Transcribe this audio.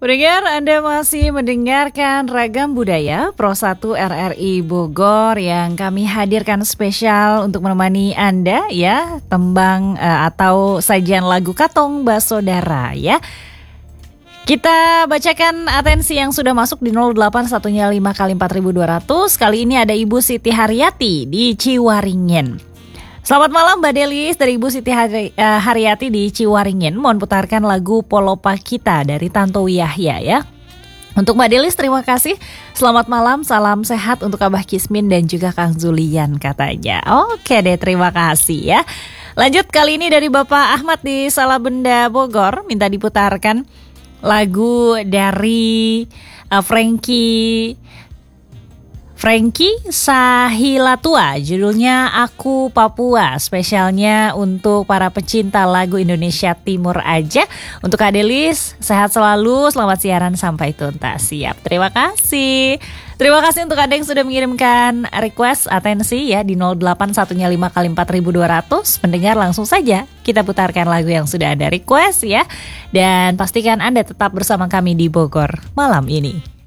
Pendengar, Anda masih mendengarkan Ragam Budaya Pro 1 RRI Bogor yang kami hadirkan spesial untuk menemani Anda ya, tembang atau sajian lagu Katong Basodara ya. Kita bacakan atensi yang sudah masuk di 08115 kali 4200. Kali ini ada Ibu Siti Haryati di Ciwaringin. Selamat malam Mbak Delis dari Ibu Siti Haryati di Ciwaringin. Mohon putarkan lagu Polopa Kita dari Tantowi Yahya ya. Untuk Mbak Delis terima kasih. Selamat malam, salam sehat untuk Abah Kismin dan juga Kang Zulian katanya. Oke deh, terima kasih ya. Lanjut kali ini dari Bapak Ahmad di Salabenda Bogor. Minta diputarkan lagu dari Frankie Sahilatua, judulnya Aku Papua, spesialnya untuk para pecinta lagu Indonesia Timur aja. Untuk Adelis, sehat selalu, selamat siaran sampai tuntas. Siap, terima kasih. Terima kasih untuk Anda yang sudah mengirimkan request atensi ya di 08115 kali 4200. Pendengar langsung saja kita putarkan lagu yang sudah Anda request ya. Dan pastikan Anda tetap bersama kami di Bogor malam ini.